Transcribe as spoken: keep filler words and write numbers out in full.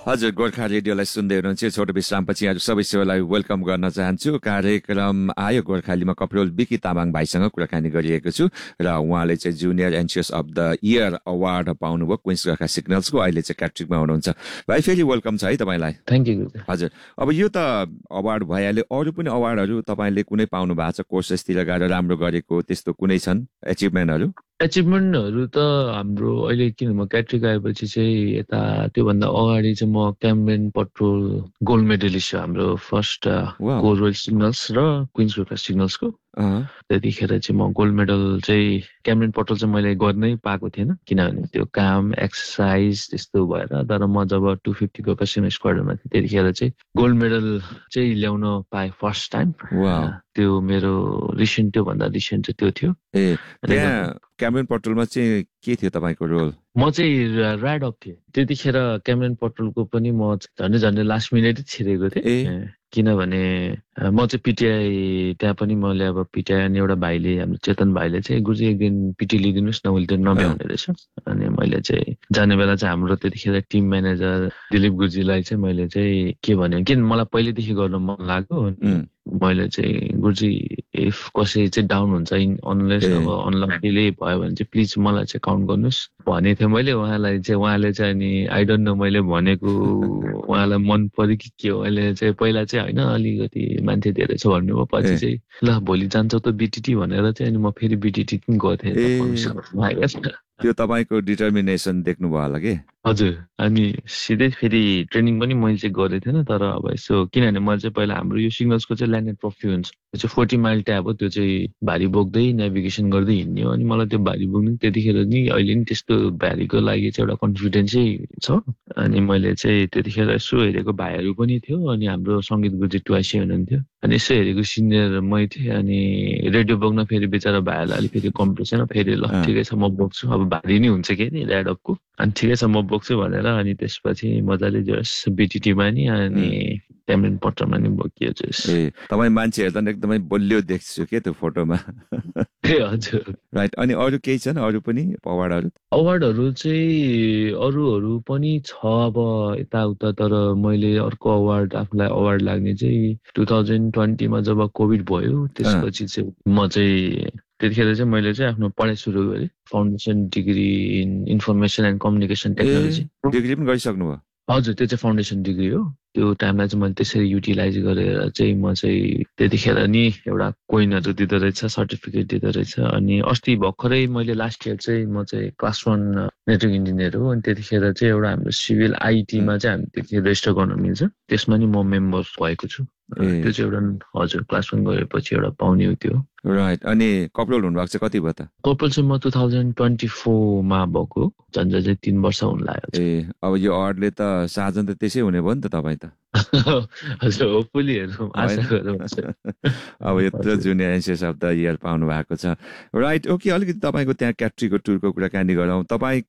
हजुर, गोर्खा रेडियोलाई सुन्दै हुनुहुन्छ। छोटो विश्रामपछि आज सबै सेवालाई वेलकम गर्न चाहन्छु। कार्यक्रम आयो गोर्खालीमा कपरोल बिकी तामाङ भाइसँग कुराकानी गरिएको छु र उहाँले चाहिँ junior एनसिएस of the year award पाउनुभयो क्विन्स गोर्खा सिग्नल्सको। अहिले चाहिँ क्याट्रिकमा हुनुहुन्छ। भाइ फेरि वेलकम छ है तपाईँलाई। Thank you. हजुर, अब यो त अवार्ड भइहाल्यो, अरू पनि अवार्डहरू तपाईँले कुनै पाउनु भएको छ कोर्सेसतिर गएर राम्रो गरेको त्यस्तो कुनै छन् एचिभमेन्टहरू? एचिभमेन्टहरू त हाम्रो अहिले किन म क्याट्रिक आएपछि चाहिँ यता त्योभन्दा अगाडि चाहिँ म क्याम्ब्रेन पेट्रोल गोल्ड मेडलिस्ट हो हाम्रो फर्स्ट कोरवेल सिग्नल्स र क्विन्स गोर्खा सिग्नल्सको। त्यतिखेर चाहिँ म गोल्ड मेडल चाहिँ क्याम्ब्रेन पेट्रोल चाहिँ मैले गर्नै पाएको थिएन, किनभने त्यो काम एक्सर्साइज त्यस्तो भएर। तर म जब टू फिफ्टी गोर्खा सिग्नल स्क्वाडरमा थिएँ त्यतिखेर चाहिँ गोल्ड मेडल चाहिँ ल्याउन पाएँ फर्स्ट टाइम। त्यो मेरो रिसेन्ट त्योभन्दा रिसेन्ट चाहिँ त्यो थियो। ए त्यहाँ क्याम्ब्रेन पेट्रोलमा चाहिँ के थियो तपाईँको रोल? म चाहिँ राइड अप थिएँ त्यतिखेर। क्याम्ब्रेन पेट्रोलको पनि म झन्डै झन्डै लास्ट मिनेटै छिरेको थिएँ, किनभने म चाहिँ पिटिआई त्यहाँ पनि मैले अब पिटिआई अनि एउटा भाइले हाम्रो चेतन भाइले चाहिँ गुरुजी एक दिन पिटी लिइदिनुहोस् न, उसले त्यो नभ्याउने रहेछ। अनि मैले चाहिँ जाने बेला चाहिँ हाम्रो त्यतिखेर टिम म्यानेजर दिलीप गुरुजीलाई चाहिँ मैले चाहिँ के भने, किन मलाई पहिल्यैदेखि गर्न मन लाग्यो। मैले चाहिँ गुरुजी इफ कसै चाहिँ डाउन हुन्छ इन अनलेस अब अनलकीले भयो भने चाहिँ प्लिज मलाई चाहिँ काउन्ट गर्नुहोस् भनेको थिएँ मैले उहाँलाई चाहिँ। उहाँले चाहिँ अनि आई डोन्ट नो मैले भनेको उहाँलाई मन पऱ्यो कि के हो। अहिले चाहिँ पहिला चाहिँ होइन अलिकति मान्छे धेरै छ भन्नुभयो, पछि चाहिँ ल भोलि जान्छौ त बिटिटी भनेर चाहिँ अनि म फेरि बिटिटी पनि गएको थिएँ। त्यो तपाईँको डिटर्मिनेसन देख्नुभयो होला कि? हजुर, अनि सिधै फेरि ट्रेनिङ पनि मैले चाहिँ गरेको थिएन। तर अब यसो किनभने मैले चाहिँ पहिला हाम्रो यो सिग्नल्सको चाहिँ ल्यान्ड एन्ड ट्रफी हुन्छ, त्यो चाहिँ फोर्टी माइल ट्याब हो, त्यो चाहिँ भारी बोक्दै नेभिगेसन गर्दै हिँड्ने हो। अनि मलाई त्यो भारी बोक्नु त्यतिखेर नि अहिले नि त्यस्तो भारीको लागि चाहिँ एउटा कन्फिडेन्सै छ। अनि मैले चाहिँ त्यतिखेर यसो हेरेको भाइहरू पनि थियो, अनि हाम्रो सङ्गीत गुरुजी ट्वाइसै हुनुहुन्थ्यो। अनि यसो हेरेको सिनियर मै थिएँ। अनि रेडियो बोक्न फेरि बेचारा भाइहरूलाई अलिक फेरि कम्पिटिसन, फेरि ल ठिकै छ म बोक्छु, अब भारी नै हुन्छ कि नि ऱ्याड अपको, अनि ठिकै छ म बोक्छु भनेर। अनि त्यसपछि मजाले जस बिटिटीमा नि अनि क्याम्ब्रेन पेट्रोलमा नि बोकियो जस। ए तपाईँ मान्छे हेर्दा एकदमै बलियो देख्छु के त्यो फोटोमा। ए हजुर, राइट। अनि अरू केही छन् अरू पनि अवार्डहरू? अवार्डहरू चाहिँ अरूहरू पनि छ अब यताउता, तर मैले अर्को अवार्ड आफूलाई अवार्ड लाग्ने चाहिँ टु थाउजन्ड ट्वेन्टीमा जब कोभिड भयो त्यसपछि चाहिँ म चाहिँ त्यतिखेर चाहिँ मैले चाहिँ आफ्नो पढाइ सुरु गरेँ, foundation degree in information and communication technology. Degree पनि गरिसक्नुभयो? हजुर, त्यो चाहिँ फाउन्डेसन डिग्री हो। त्यो टाइमलाई चाहिँ मैले त्यसरी युटिलाइज गरेर चाहिँ म चाहिँ त्यतिखेर नि एउटा कोइनहरू दिँदो रहेछ, सर्टिफिकेट दिँदो रहेछ। अनि अस्ति भर्खरै मैले लास्ट इयर चाहिँ म चाहिँ क्लास वान नेटवर्क इन्जिनियर हो। अनि त्यतिखेर चाहिँ एउटा हाम्रो सिभिल आइटीमा चाहिँ हामी त्यतिखेर रेजिस्टर गर्न मिल्छ, त्यसमा नि म मेम्बर भएको छु। त्यो चाहिँ एउटा हजुर क्लास वान गएपछि एउटा पाउने हो त्यो। राइट। अनि कपरोल हुनुभएको चाहिँ कति भयो त? कपरोल चाहिँ म टु थाउजन्ड ट्वेन्टी फोरमा भएको, झन् झन् चाहिँ तिन वर्ष हुन लाग्यो। ए अब यो अवार्डले त साझन त त्यसै हुने भयो नि त तपाईँ त। हजुर, होपफुली हेरौँ, आशा गरौँ। अब यत्रो जुनियर एनसिएस अफ द इयर पाउनु भएको छ। Right, okay. अलिकति तपाईँको त्यहाँ क्याट्रीको टुरको कुराकानी गरौँ। तपाईँ